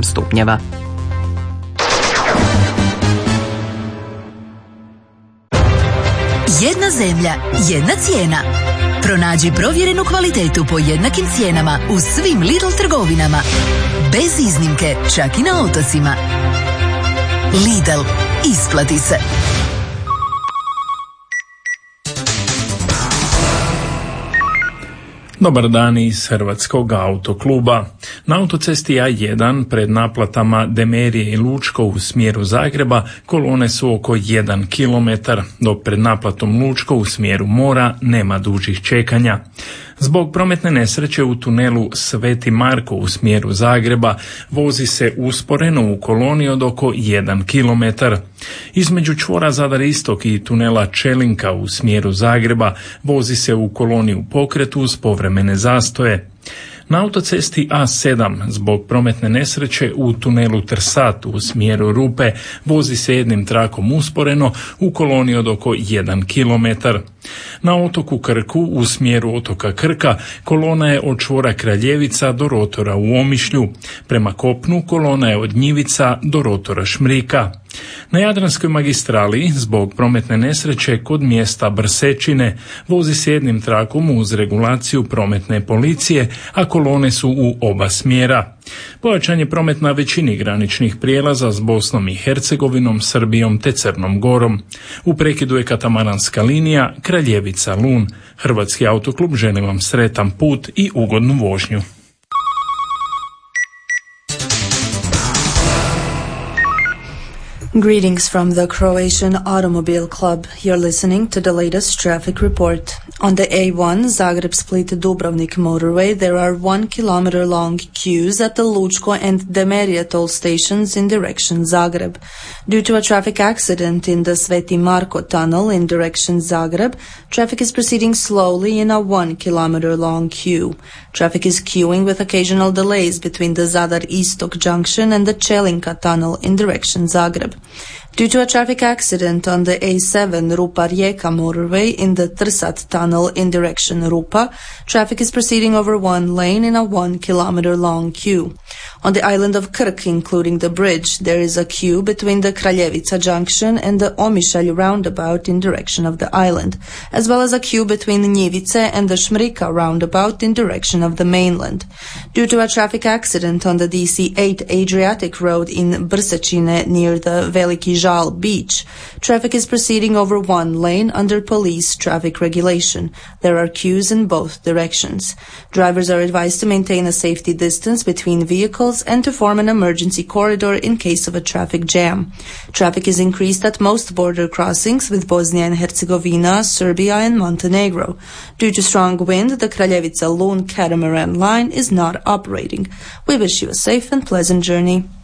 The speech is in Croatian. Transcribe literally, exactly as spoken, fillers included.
stupnjeva. Jedna zemlja, jedna cijena. Pronađi provjerenu kvalitetu po jednakim cijenama u svim Lidl trgovinama. Bez iznimke, čak i na otocima. Lidl, isplati se. Dobar dan iz Hrvatskog autokluba. Na autocesti A jedan pred naplatama Demerije i Lučko u smjeru Zagreba kolone su oko jedan kilometar, dok pred naplatom Lučko u smjeru mora nema dužih čekanja. Zbog prometne nesreće u tunelu Sveti Marko u smjeru Zagreba vozi se usporeno u koloni od oko jedan kilometar. Između čvora Zadar Istok i tunela Čelinka u smjeru Zagreba vozi se u koloni u pokretu uz povremene zastoje. Na autocesti A sedam zbog prometne nesreće u tunelu Trsat u smjeru Rupe vozi se jednim trakom usporeno u koloni od oko jedan kilometar. Na otoku Krku u smjeru otoka Krka kolona je od čvora Kraljevica do rotora u Omišlju. Prema kopnu kolona je od Njivica do rotora Šmrika. Na Jadranskoj magistrali zbog prometne nesreće kod mjesta Brsečine vozi se jednim trakom uz regulaciju prometne policije, a kolone su u oba smjera. Pojačan je promet na većini graničnih prijelaza s Bosnom i Hercegovinom, Srbijom te Crnom Gorom. U prekidu je katamaranska linija Kraljevica-Lun. Hrvatski autoklub želi vam sretan put i ugodnu vožnju. Greetings from the Croatian Automobile Club. You're listening to the latest traffic report. On the A one Zagreb-Split-Dubrovnik motorway, there are one kilometer long queues at the Lučko and Demerija toll stations in direction Zagreb. Due to a traffic accident in the Sveti Marko tunnel in direction Zagreb, traffic is proceeding slowly in a one kilometer long queue. Traffic is queuing with occasional delays between the Zadar Istok junction and the Čelinka tunnel in direction Zagreb. Due to a traffic accident on the A seven Rupa-Rijeka motorway in the Trsat tunnel in direction Rupa, traffic is proceeding over one lane in a one kilometer long queue. On the island of Krk, including the bridge, there is a queue between the Kraljevica junction and the Omišalj roundabout in direction of the island, as well as a queue between Njivice and the Šmrika roundabout in direction of the mainland. Due to a traffic accident on the D C eight Adriatic Road in Brsečine near the Veliki Žal beach, traffic is proceeding over one lane under police traffic regulation. There are queues in both directions. Drivers are advised to maintain a safety distance between vehicles and to form an emergency corridor in case of a traffic jam. Traffic is increased at most border crossings with Bosnia and Herzegovina, Serbia and Montenegro. Due to strong wind, the Kraljevica-Lun catamaran line is not operating. We wish you a safe and pleasant journey.